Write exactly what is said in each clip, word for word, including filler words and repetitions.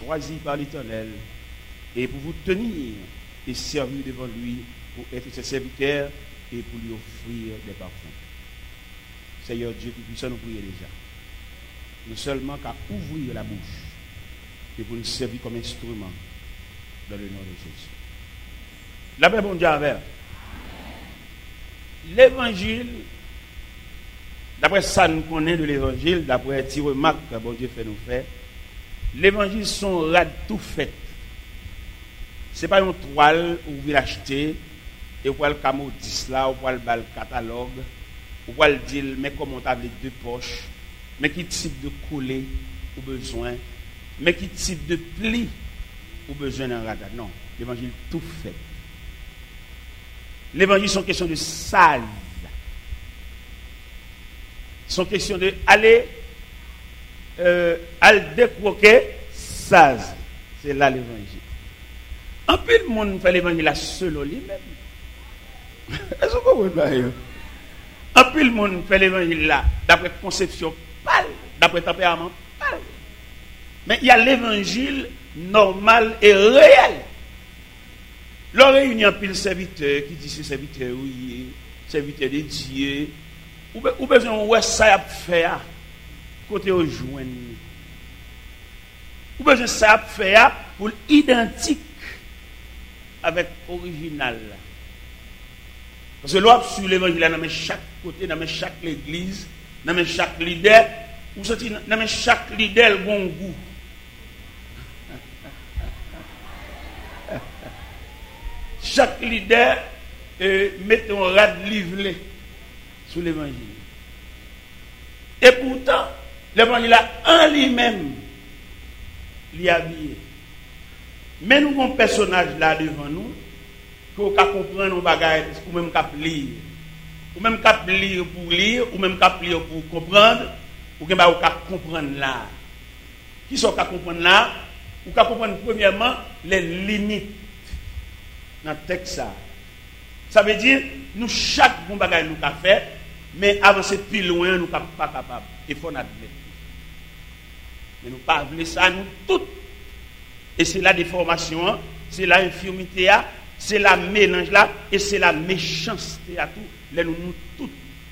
choisi par l'Éternel, et pour vous tenir et servir devant lui, pour être ses serviteurs et pour lui offrir des parfums. Seigneur Dieu qui puisse nous prier déjà. Nous seulement qu'à ouvrir la bouche et pour nous servir comme instrument dans le nom de Jésus. La paix, bon Dieu, avec. L'évangile, d'après ça nous connaît de l'évangile, d'après les remarques que bon Dieu fait nous faire, l'évangile sont rad tout fait. Ce n'est pas une toile où vous l'achetez et vous pouvez le camodis là, vous pouvez le catalogue, vous pouvez le dire, mais comment on a les deux poches, mais qui type de coller ou besoin, mais qui type de pli ou besoin d'un radar. Non, l'évangile tout fait. L'évangile sont question de sale. Sont question de aller euh, aller décroquer saz. C'est là l'évangile. Un peu de monde fait l'évangile là selon lui-même. Est-ce que vous comprenez? Un peu de monde fait l'évangile là d'après conception pâle, d'après tempérament pâle. Mais il y a l'évangile normal et réel. L'on réunit un pile serviteur qui dit c'est serviteur oui, serviteur de Dieu. Ou besoin ouais ça a faire côté au joindre. Ou besoin ça a faire pour identique avec original. Parce que l'on sur l'évangile dans chaque côté, dans chaque église, dans chaque leader, ou sorti dans chaque leader bon goût. Chaque leader euh, met un rad livré sur l'évangile. Et pourtant, l'évangile en lui-même, l'y habillé. Mais nous avons un personnage là devant nous, qu'on peut comprendre nos bagages, ou même qu'on lire. Ou même qu'on lire pour lire, ou même qu'on lire pour comprendre, ou qu'on comprendre là. Qui sont qu'on comprendre là? Ou qu'on comprendre premièrement les limites dans le texte. Ça. Ça veut dire, nous, chaque bon bagage nous avons fait, mais avancer plus loin, nous ne sommes pas capables. Il faut l'admettre. Mais nous ne pouvons pas ça, nous toutes. Et c'est la déformation, c'est la infirmité, c'est la mélange là, et c'est la méchanceté à tout. Les nous, nous toutes.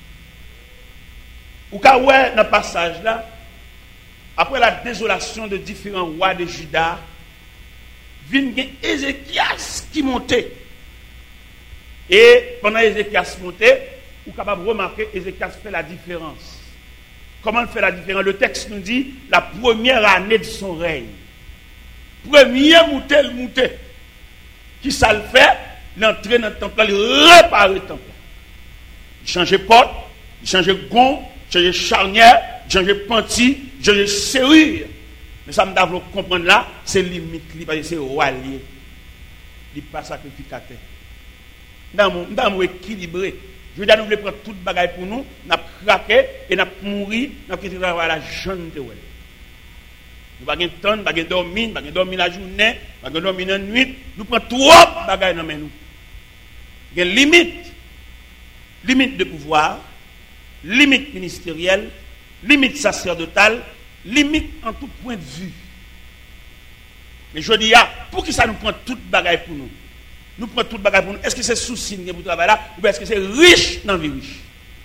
Ou quand ouais, dans le passage là, après la désolation de différents rois de Juda, vient Ézéchias qui montait. Et pendant Ézéchias montait, vous êtes capable de remarquer Ézéchias fait la différence. Comment il fait la différence? Le texte nous dit la première année de son règne. Premier mouté, le mouté. Qui ça le fait? L'entrée dans le temple, il répare le temple. Il change porte, il change gond, il change charnière, il change panty, il change serrure. Mais ça me doit comprendre là, c'est limite, parce que c'est roi lié. Il n'est pas sacrificateur. Nous sommes équilibrés. Je veux dire, nous voulons prendre toute bagaille pour nous, nous avons craqué et nous avons mouru, nous avons quitté la jeune de Welle. Nous n'avons pas de temps, nous n'avons pas de dormir, nous n'avons pas de dormir la journée, nous n'avons pas de dormir la nuit. Nous prenons trop de bagaille dans nous. Il y a une limite. Limite de pouvoir, limite ministérielle, limite sacerdotale, limite en tout point de vue. Mais je dis, pour qui ça nous prend toute bagaille pour nous? Nous prenons toute bagaille pour nous. Est-ce que c'est souci pour travailler là ou est-ce que c'est riche dans la vie riche?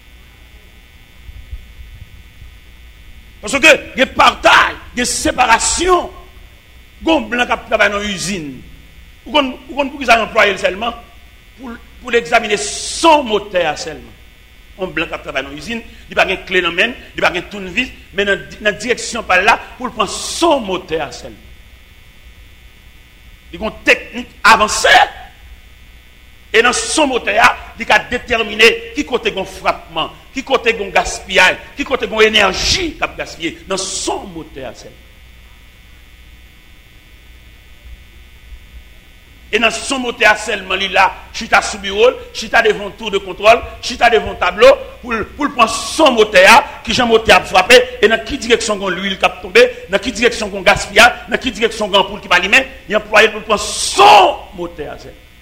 Parce que il y a partage, il y a séparation. Gon blanc qui travaille dans l'usine. Ou gon pour qui ça employé seulement pour pour l'examiner son moteur seulement. Un blanc qui travaille dans l'usine, il n'a pas de clé dans la main, il n'a pas de tournevis, mais dans la direction par là pour prendre son moteur seulement. Il y a une technique avancée. Et dans son moteur, il a déterminé qui côté gon frappement, qui côté gon gaspillage, qui côté gon énergie qu'a gaspillé dans son moteur. Et dans son moteur seulement, il a chita sous bureau, chita devant tour de contrôle, chita devant tableau pour pour prendre son moteur qui j'ai moteur frappé et dans qui direction gon l'huile qui a tombé, dans qui direction gon gaspillage, dans qui direction gon poule qui va limer, il employé pour prendre son moteur.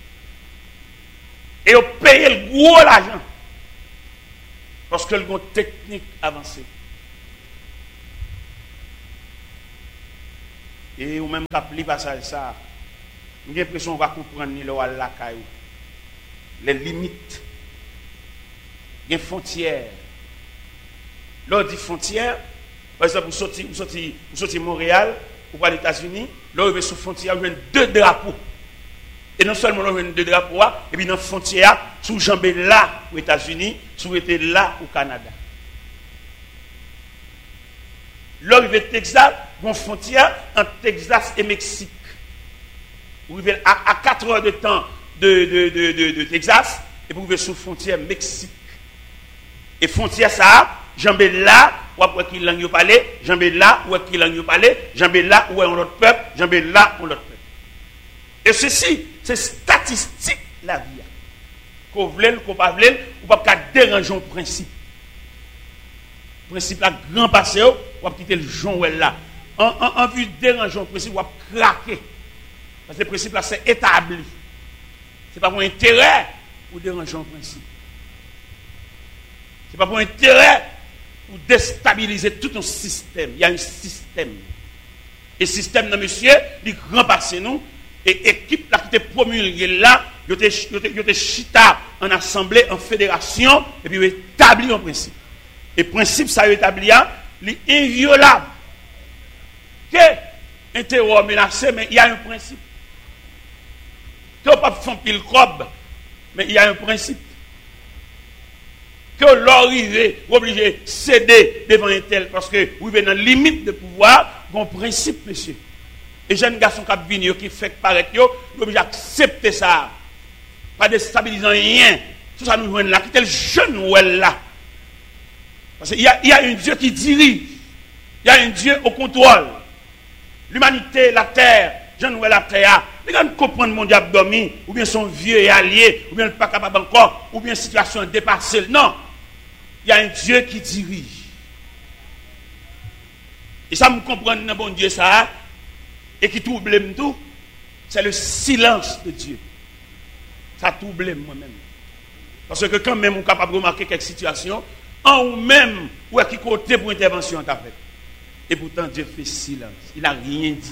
Et on paye le gros l'argent. Parce que le une technique avancée. Et ou même quand le passage ça, j'ai l'impression qu'on va comprendre ni le la caillou. Les limites, les frontières. Lors dit frontières, par exemple, vous sortez, vous sortez, vous sortez Montréal, ou aux États-Unis, là vous avez sur frontière, vous avez deux drapeaux. Et non seulement vous avez deux drapeaux, et puis dans la frontière, sous jambé là aux États-Unis, sous été là au Canada. Là vous avez Texas, une frontière entre Texas et Mexique. Vous avez à, à quatre heures de temps de, de, de, de, de Texas, et vous avez sous frontière Mexique. Et frontière ça, jambé là, ou après qui langue yo parler, jambé là, ou qui langue yo parler, jambé là, ou un autre peuple, jambé là, ou l'autre peuple. Et ceci, c'est statistique la vie. Qu'on voulait, qu'on pas voulait, ou pas qu'à déranger le principe. Le principe là, grand passé, ou pas quitter le jonc là. En, en, en vue de déranger le principe, ou pas craquer. Parce que le principe là, c'est établi. Ce n'est pas pour intérêt pour déranger le principe. Ce n'est pas pour intérêt pour déstabiliser tout un système. Il y a un système. Et le système, non, monsieur, il remplace nous. Et l'équipe qui était promulguée là, il était chita en assemblée, en fédération, et puis il établit un principe. Et le principe, ça établi, il est inviolable. Que un terror menacé, mais il y a un principe. Que on ne peut pas faire pile robe, mais il y a un principe. Que l'arrivée, vous obligé de céder devant un tel, parce que vous êtes dans la limite de pouvoir, bon principe, monsieur. Et jeunes garçons qui viennent, qui font paraître, vous êtes obligé d'accepter ça. Pas déstabilisant rien. Tout ça nous joue là. Qui est le jeune ou elle là? Parce qu'il y a, il y a un Dieu qui dirige. Il y a un Dieu au contrôle. L'humanité, la terre, jeune ou la terre. Les gens comprennent mon diable dormi, ou bien son vieux et allié, ou bien le pas capable encore, ou bien situation dépassée. Non. Il y a un Dieu qui dirige. Et ça me comprend, bon Dieu, ça, et qui trouble tout, c'est le silence de Dieu. Ça trouble moi-même. Parce que quand même on est capable de remarquer quelques situations, en ou même, ou à qui côté pour intervention en fait. Et pourtant Dieu fait silence. Il n'a rien dit.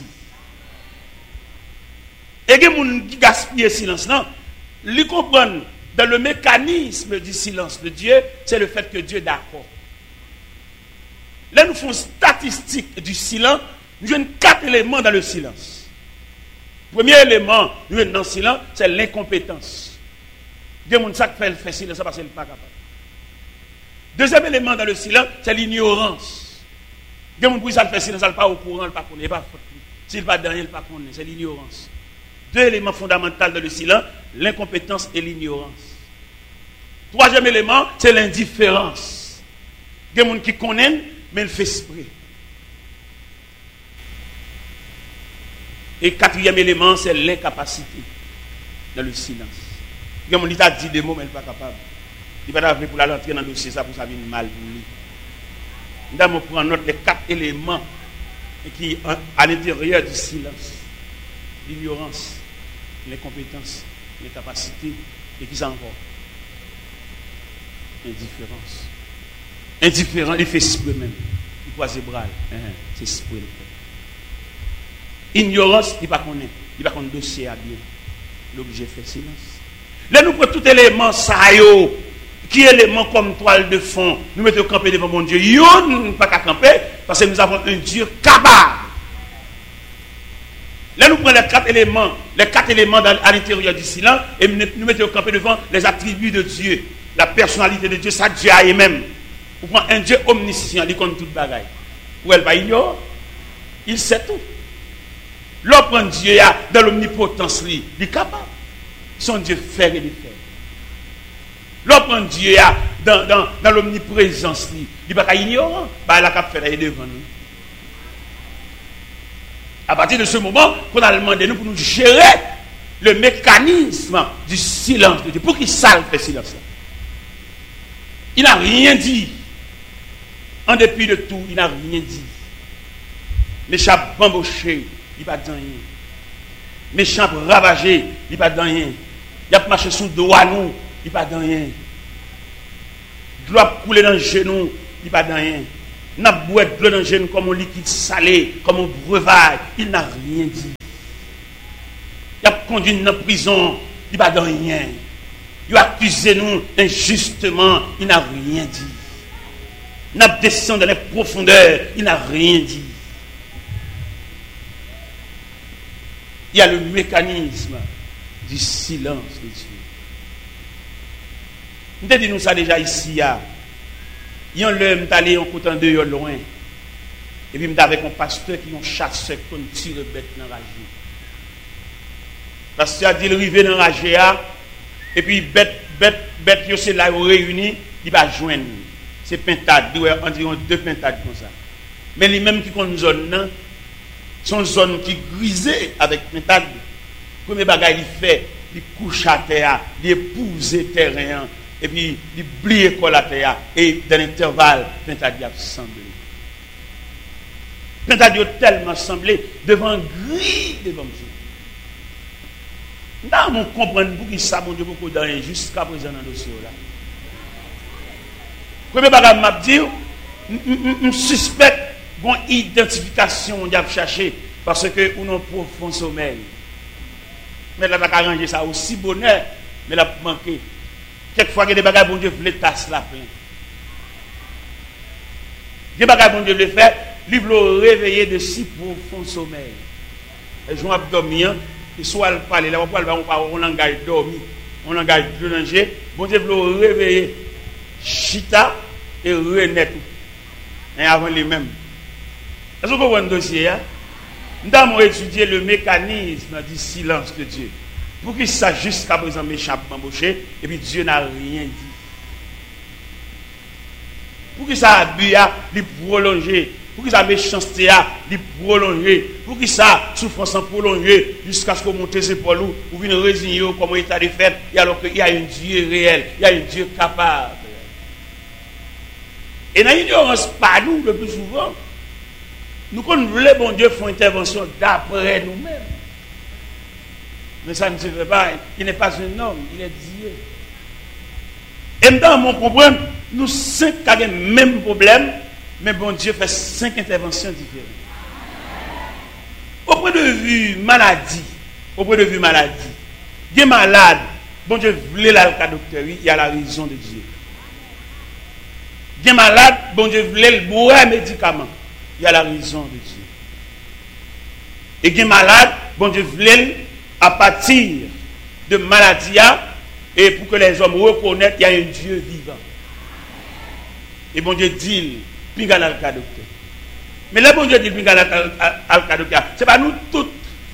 Et les gens qui gaspillent le silence, non, ils comprennent dans le mécanisme du silence de Dieu, c'est le fait que Dieu est d'accord. Là, nous faisons statistique du silence, nous avons quatre éléments dans le silence. Le premier élément, nous avons dans le silence, c'est l'incompétence. Il y a des gens qui font le silence parce qu'ils ne sont pas capables. Deuxième élément dans le silence, c'est l'ignorance. Il y a des gens qui font le silence, ils ne sont pas au courant, ils ne sont pas connus, pas faute. S'ils ne sont pas dans rien, ils ne sont pas connus, c'est l'ignorance. Deux éléments fondamentaux dans le silence, l'incompétence et l'ignorance. Troisième élément, c'est l'indifférence. Il y a des gens qui connaissent, mais ils font esprit. Et quatrième élément, c'est l'incapacité dans le silence. Il y a des gens qui disent des mots, mais ils ne sont pas capables. Il ne va pas pour l'entrer dans le dossier, ça pour ça vient mal pour lui. Nous allons prendre note des quatre éléments qui sont à l'intérieur du silence. L'ignorance, l'incompétence, l'incapacité, et qui ça encore? Indifférence. Indifférent, il fait esprit même. Il croise les bras. C'est esprit. Ignorance, il ne pas connaître. Il ne pas connaître le dossier à bien. L'objet fait silence. Là, nous prenons tout élément, ça y est, qui est élément comme toile de fond. Nous mettons camper devant mon Dieu. Yon, nous ne pas qu'à camper, parce que nous avons un Dieu capable. Là, nous prenons les quatre éléments, les quatre éléments dans, à l'intérieur du silence, et nous, nous mettons camper devant les attributs de Dieu, la personnalité de Dieu, ça Dieu a même. Vous prenez un Dieu omniscient, il connaît toute bagaille. Ou elle va ignorer, il sait tout. L'autre prend Dieu dans l'omnipotence, il est capable. Son Dieu fait et défait. L'autre prend Dieu dans, dans, dans l'omniprésence, il n'est pas ignorant, bah, il a qu'à faire devant nous. À partir de ce moment, qu'on a demandé nous pour nous gérer le mécanisme du silence de Dieu. Pour qu'il salve le silence. Il n'a rien dit. En dépit de tout, il n'a rien dit. Méchant bamboché, il n'a pas dit rien. Méchant ravagé, il n'a pas dit rien. Il a marché sous le doigt nous, il n'a pas dit rien. Gloire couler dans le genou, il n'a pas dit rien. n'a boire de l'eau dans le comme un liquide salé, comme un breuvage. Il n'a rien dit. Il a conduit dans la prison, il n'a pas de rien. Il a accusé nous injustement, il n'a rien dit. Il a descendu dans les profondeurs, il n'a rien dit. Il y a le mécanisme du silence de Dieu. Nous avons dit nous ça déjà ici. Il y a un homme qui est allé en côté de loin. Et puis, avec un pasteur qui est un chasseur qui tire bête dans la rage. Le pasteur a dit, il arrive dans la rage. Et puis, bête, bête, bête, c'est là où réuni, il va joindre. C'est pintade, environ deux pintades comme ça. Mais les mêmes qui ont une zone, sont zone qui grisée avec pintade. Le premier bagage, il fait, il couche à terre, il épouse le terrain. Et puis, il plie l'école à terre. Et dans l'intervalle, Pentadi a semblé. Pentadi a tellement semblé devant gris devant Dieu. Nous comprenons pour qui ça, mon Dieu, beaucoup d'années jusqu'à présent dans le dossier là. Premier bagage m'a dit, je suspecte une identification on a cherché parce que on a un profond sommeil. Mais là, on a arrangé ça aussi bonheur, mais là, manqué. Quelquefois, il y a des bagages, bon Dieu, voulait tasser la plein. Des bagages, bon Dieu, voulait faire, il voulait réveiller de si profond sommeil. Et je vais dormir, et soit le parler, là, on parle, on engage dormir, on engage plonger, bon Dieu, voulait réveiller chita et renaître. Et avant les mêmes. Est-ce que vous comprenez le dossier? Nous avons étudié le mécanisme du silence de Dieu. Pour qu'il sache jusqu'à présent m'échappe m'embaucher, et puis Dieu n'a rien dit. Pour qu'il ça abus, il prolonger. Pour qu'il ça méchanceté, il prolonger. Pour qu'il ça souffrance en prolonger, jusqu'à ce qu'on monte ses épaules, ou vienne résigner comme état de fait, et alors qu'il y a un Dieu réel, il y a un Dieu capable. Et dans l'ignorance, pas nous, le plus souvent, nous, quand nous voulons, bon Dieu, faire intervention d'après nous-mêmes. Mais ça ne se fait pas. Il n'est pas un homme, il est Dieu. Et maintenant, on comprend, nous cinq avons le même problème, mais bon Dieu fait cinq interventions différentes. Au point de vue maladie, au point de vue maladie, il est malade, bon Dieu voulait la docteur, il y a la raison de Dieu. Il est malade, bon Dieu voulait le boire médicament, il y a la raison de Dieu. Et il est malade, bon Dieu voulait à partir de maladie, et pour que les hommes reconnaissent qu'il y a un Dieu vivant. Et bon Dieu dit, pinga la docteur. Mais là, bon Dieu dit, pinga la docteur, c'est pas nous tous.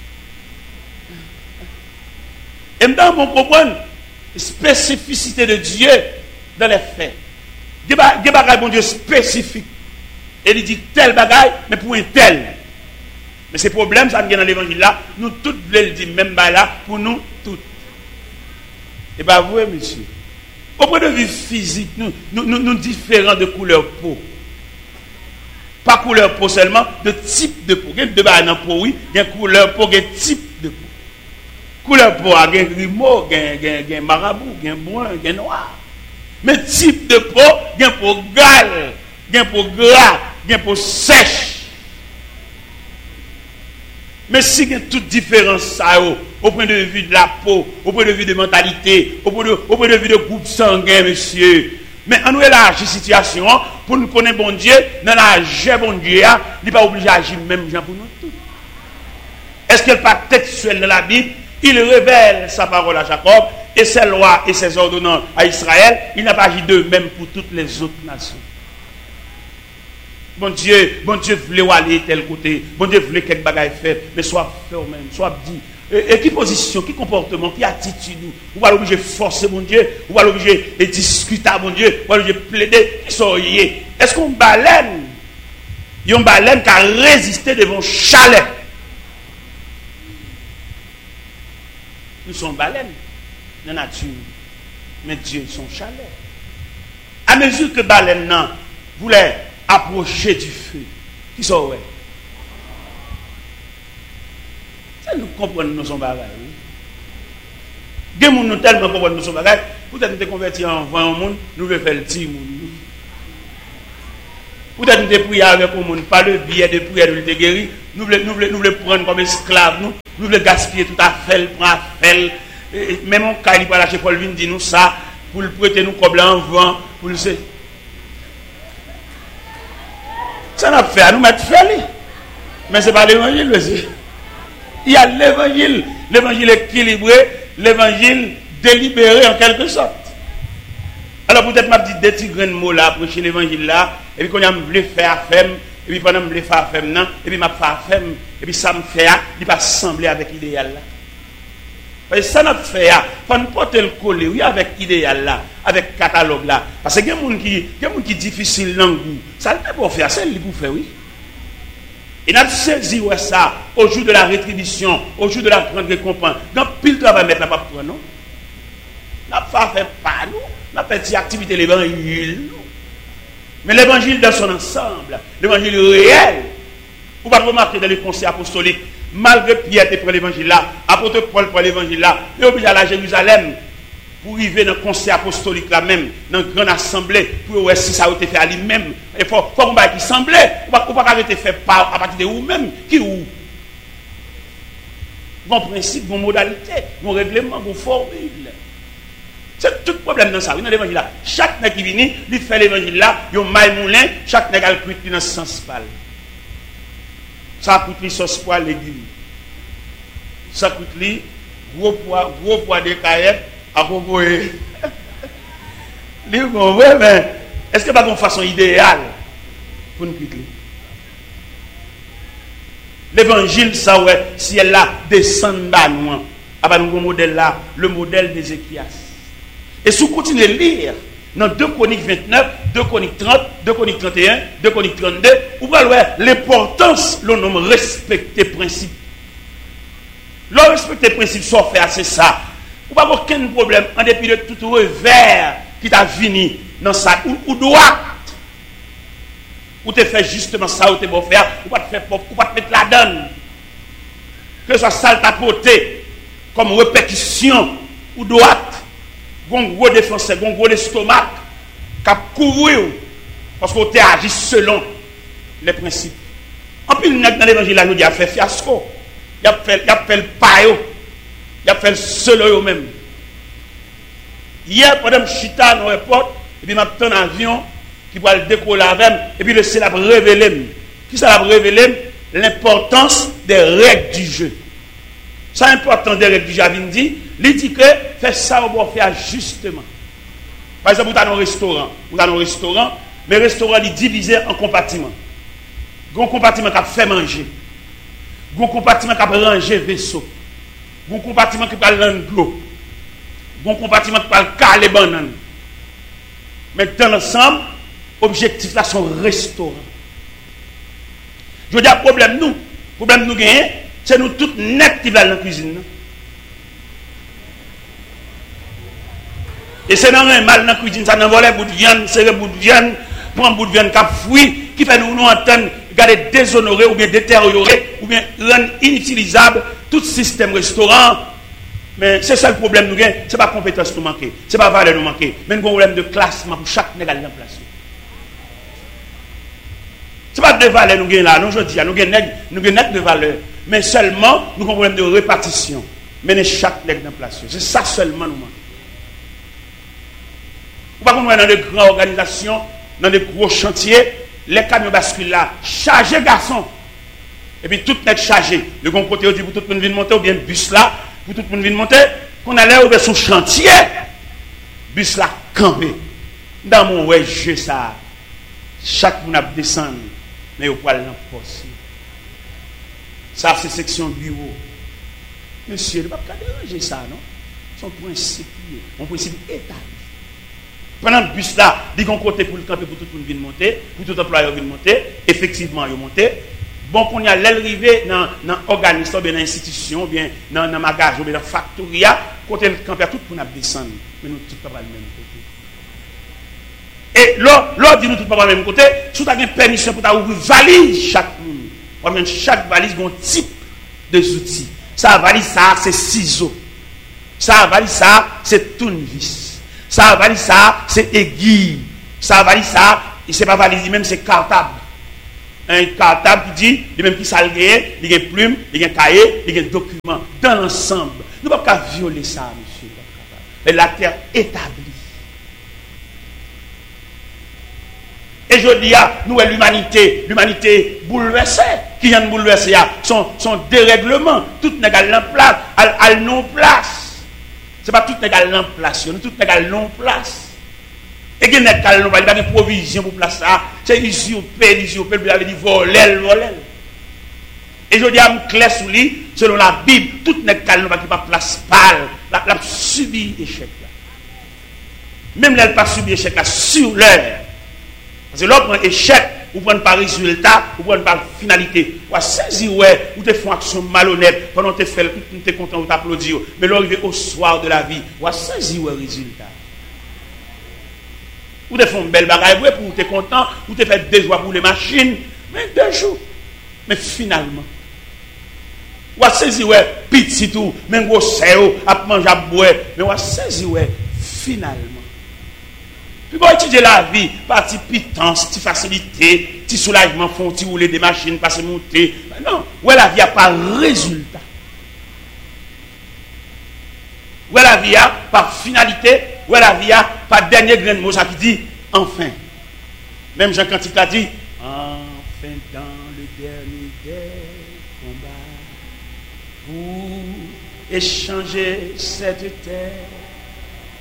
Et maintenant, on comprend la spécificité de Dieu dans les faits. Des bagages, bon Dieu, spécifiques. Et il dit tel bagage, mais pour un tel. Mais ces problèmes, ça vient dans l'évangile là, nous tous voulons le dire, même là, pour nous tous. Et bien, vous, monsieur, au point de vue physique, nous, nous, nous, nous différents de couleur peau. Pas couleur peau seulement, de type de peau. Il y a deux bagages dans peau, oui, il y a couleur peau, il y a type de peau. Couleur peau, il y a grimo, il y a marabout, il y a brun, il y a noir. Mais type de peau, il y a peau gale, il y a peau gras, il y a peau sèche. Mais si il y a toute différence, ça, au point de vue de la peau, au point de vue de mentalité, au point de, au point de vue de groupe sanguin, monsieur. Mais on nous élargit la situation pour nous connaître bon Dieu, dans la j'ai bon Dieu, il n'est pas obligé d'agir même gens pour nous tous. Est-ce qu'il n'est pas textuel dans la Bible? Il révèle sa parole à Jacob et ses lois et ses ordonnances à Israël. Il n'a pas agi de même pour toutes les autres nations. Bon Dieu, bon Dieu voulait aller tel côté, bon Dieu voulait quelque bagaille faire, mais soit fait au même, soit dit. Et, et qui position, qui comportement, qui attitude, ou va l'obliger de forcer mon Dieu, ou va l'obliger de discuter à mon Dieu, ou va l'obliger de plaider, qui sont liés. Est-ce qu'on baleine, il y a une baleine qui a résisté devant chalet. Nous sommes baleines dans la nature, mais Dieu son chalet. À mesure que baleine non voulait approcher du feu, qui sont ouais. Ça nous comprenons nous sommes bagages. Des gens nous tellement comprennent nous sommes bagages. Peut-être nous sommes convertis en vingt monde, nous voulons faire le petit monde. Peut-être nous prions avec le monde, pas le billet de prière de le guérir. Nous voulons nous voulons nous voulons prendre comme esclaves, nous nous voulons gaspiller tout à fait, prendre à faire. Même mon cas, il va lâcher Paul vient dire nous ça pour le prêter nous comme en vent pour le ça n'a fait à nous mettre fait. Mais c'est pas l'évangile aussi. Il y a l'évangile, l'évangile équilibré, l'évangile délibéré en quelque sorte. Alors peut-être m'a dit des petits grains de mots là pour prêcher l'évangile là et puis qu'on a voulu faire faire et puis pendant me faire faire non et puis m'a faire faire et puis ça me fait il pas sembler avec l'idéal là. Parce que ça n'a fait faut nous porter le coller oui avec idéal là, avec catalogue là parce que il y a des gens qui il y a des gens qui difficile dans le goût. Ça ne peut pas faire, c'est lui pour faire oui. Et n'a saisi ouais ça au jour de la rétribution, au jour de la grande récompense. Dans pile travail mettre là pas pour non. N'a pas fait pas nous. La petite activité de l'évangile. Mais l'évangile dans son ensemble, l'évangile réel. Vous pouvez remarquer dans les conseils apostoliques, malgré Pierre qui prend l'évangile là, apôtre Paul prend l'évangile là, il est obligé d'aller à Jérusalem pour arriver dans le conseil apostolique là même, dans une grande assemblée, pour voir si ça a été fait à lui-même. Il faut qu'on va qui semblait, ou pas arrêter faire par à partir de vous-même, qui ou. Bon principe, bon modalité, bon règlement, bon formule. C'est tout le problème dans ça. Oui, dans l'évangile là. Chaque nègre qui vient, il fait l'évangile là, il y a un maille moulin, chaque nègre a le cuit dans ce sens pâle. Ça coûte lui sauce poil légumes. Ça coûte lui gros poids, gros poids de caillettes à proposer. Bon, ouais, mais est-ce que pas une façon idéale pour nous quitter? L'évangile, ça ouais, si elle là descend dans nous, à nous modèle là, le modèle d'Ézéchias. Et si vous continuez à lire dans deux Chroniques vingt-neuf, deux Chroniques trente, deux Chroniques trente et un, deux Chroniques trente-deux, vous voyez l'importance, le nom respecter principe. Le respecter principe, soit fait, c'est ça. Vous n'avez aucun problème en dépit de tout revers qui t'a fini dans ça, ou, ou droit. Ou te fait justement ça, ou te beau faire, ou pas te faire ou pas te mettre la donne. Que ce soit ça tapoté comme répétition ou droite. Un gros défenseur, un gros estomac, qui a couru parce qu'on t'a agi selon les principes. En plus, dans l'évangile, là, nous dit, il a fait fiasco, il a fait, il a fait le paillot, il a fait le seul même. Hier, pendant que je suis dans l'aéroport, et puis je suis en avion qui va le décoller avec, et puis le ciel a révélé. Qui ça a révélé? L'importance des règles du jeu. C'est important des règles du jeu, il dit. Il dit que fait ça, on doit faire justement. Par exemple, vous avez un restaurant. Vous avez un restaurant, mais le restaurant est divisé en compartiments. Il y a un compartiment qui a fait manger. Il y a un compartiment qui a rangé vaisseau. Il y a un compartiment qui a rangé l'eau. Il y a un compartiment qui a caler banane. Mais dans l'ensemble, l'objectif là, c'est un restaurant. Je veux dire, le problème nous, le problème nous gagnons, c'est nous tous nets qui vont dans la cuisine. Et c'est dans un mal dans la cuisine, ça n'envoie les bouts de viande, c'est les bouts de viande, prend un bout de viande qui a fruit, qui fait nous nous entendre, garder déshonorer ou bien détériorer, ou bien rendre inutilisable tout système restaurant. Mais c'est ça le problème nous gagnons, ce n'est pas compétence nous manquer, ce n'est pas valeur nous manquer, mais nous avons un problème de classement pour chaque négal en place. Ce n'est pas de valeur nous gagnons là, nous je dis, nous gagnons net de valeur, mais seulement nous avons un problème de répartition. Mais chaque négal en place. C'est ça seulement nous manquons. Par contre, dans des grandes organisations, dans des gros chantiers, les camions basculent là, chargés garçons. Et puis tout n'est chargé. Le bon côté, on dit pour tout le monde venir monter, ou bien bus là, pour tout le monde venir monter, qu'on allait ouvrir son chantier, bus là, campé. Dans mon ouais, je ça. Chaque monde a descendu, mais au poil dans poste. Ça, c'est section bureau. Monsieur, il ne va pas déranger ça, non? C'est un principe, un principe établi. Pendant le bus là, il y a un côté pour le camper pour tout le monde venir monter, pour tout employeur venir monter, effectivement, il monter. Bon, qu'on y a l'arrivée dans l'organisme, bien dans l'institution, bien dans le magasin, bien dans la factoria, côté le camper, tout le monde descendre. Mais nous, tout le monde le même côté. Et l'autre dit nous, tout le monde le même côté, si tu as une permission pour ouvrir valise chaque monde, chaque valise a un type de outils. Ça, valise ça, c'est ciseaux. Ça, valise ça, c'est tournevis. Ça valise ça, c'est aiguille. Ça valise ça, et c'est pas valise, même c'est cartable. Un cartable qui dit, lui-même qui s'algué, il y a une plume, il y a un cahier, il y a un document, dans l'ensemble. Nous ne pouvons pas violer ça, monsieur. Mais la terre établie. Et je dis à nous, l'humanité, l'humanité bouleversée, qui vient de bouleverser, son, son dérèglement, tout n'est qu'à place, à non place. Ce n'est pas tout n'est qu'à non place, tout n'est qu'à non place. Et qui n'est qu'à non place, il n'y a pas de provision pour place ça. C'est usurpé, usurpé, il avait dit voler, voler. Et je dis à nous, clair sous lui, selon la Bible, tout n'est qu'à non place, qui n'a pas place pâle, la, la subi échec là. Même là, elle n'a pas subi échec là, sur l'heure. Parce que l'autre prend échec, ou prend pas résultat, ou prend pas finalité. Ou saisi, ouais, ou te font action malhonnête, pendant que tu fais, tu es content, ou t'applaudis. Mais l'arrivée au soir de la vie, ou saisi, ouais, résultat. Ou te font une belle bagaille, ouais, pour tu es content, ou te fait deux jours pour les machines, mais deux jours. Mais finalement, ou saisi, ouais, petit tout, même gros séo, à manger à boire, mais ou saisi, ouais, finalement. Puis pour étudier la vie, par petite pitance, petite facilité, petit soulagement, font petit rouler des machines, passer monter. Non, ouais, la vie n'a pas résultat. Ouais, la vie a par finalité, ouais, la vie a par dernier grain de mot, ça qui dit enfin. Même Jean Cantique a dit enfin dans le dernier des combats, pour échanger cette terre.